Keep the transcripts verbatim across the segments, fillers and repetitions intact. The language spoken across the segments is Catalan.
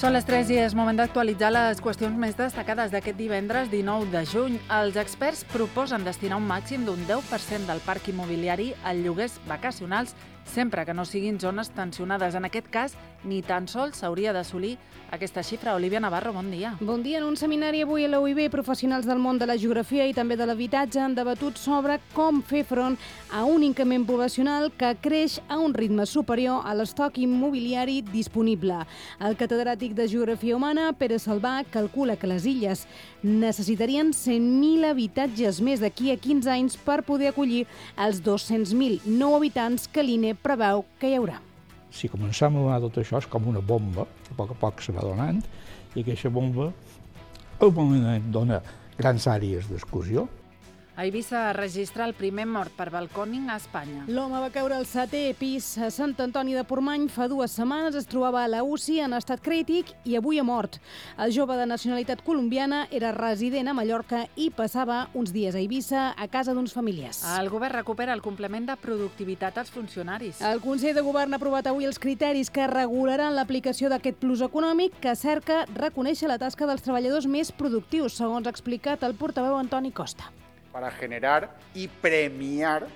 Són les tres i és moment d'actualitzar les qüestions més destacades d'aquest divendres dinou de juny. Els experts proposen destinar un màxim d'un deu per cent del parc immobiliari a lloguers vacacionals, sempre que no siguin zones tensionades. En aquest cas, ni tan sols s'hauria d'assolir aquesta xifra. Olivia Navarro, bon dia. Bon dia. En un seminari avui a la U I B, professionals del món de la geografia i també de l'habitatge han debatut sobre com fer front a un increment poblacional que creix a un ritme superior a l'estoc immobiliari disponible. El catedràtic de Geografia Humana, Pere Salvà, calcula que les illes necessitarien cent mil habitatges més d'aquí a quinze anys per poder acollir els dos-cents mil nous habitants que l'I N E preveu que hi haurà. Si començam a donar tot això és com una bomba, que a poc a poc se va donant, i aquesta bomba al moment dona grans àrees d'exclusió. A Eivissa es registra el primer mort per balcòning a Espanya. L'home va caure al setè pis a Sant Antoni de Portmany fa dues setmanes, es trobava a la U C I en estat crític i avui ha mort. El jove de nacionalitat colombiana era resident a Mallorca i passava uns dies a Eivissa a casa d'uns familiars. El govern recupera el complement de productivitat als funcionaris. El Consell de Govern ha aprovat avui els criteris que regularan l'aplicació d'aquest plus econòmic que cerca reconèixer la tasca dels treballadors més productius, segons ha explicat el portaveu Antoni Costa. Para generar y premiar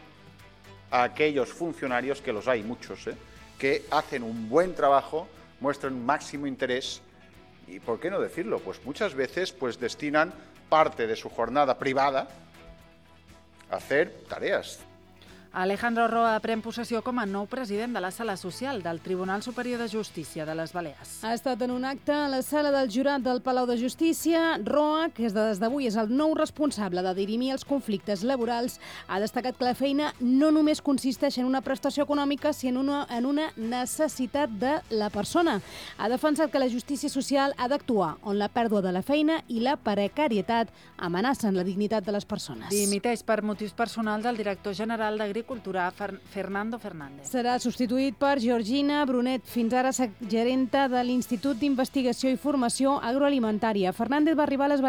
a aquellos funcionarios, que los hay muchos, ¿eh? que hacen un buen trabajo, muestran máximo interés y, ¿por qué no decirlo? Pues muchas veces pues, destinan parte de su jornada privada a hacer tareas. Alejandro Roa pren possessió com a nou president de la Sala Social del Tribunal Superior de Justícia de les Balears. Ha estat en un acte a la sala del jurat del Palau de Justícia. Roa, que des d'avui és el nou responsable de dirimir els conflictes laborals, ha destacat que la feina no només consisteix en una prestació econòmica, sinó en una, en una necessitat de la persona. Ha defensat que la justícia social ha d'actuar on la pèrdua de la feina i la precarietat amenacen la dignitat de les persones. Dimiteix per motius personals el director general d'Agricultura Agricultura, Fernando Fernández. Serà substituït per Georgina Brunet, fins ara gerenta de l'Institut d'Investigació i Formació Agroalimentària. Fernández va arribar a les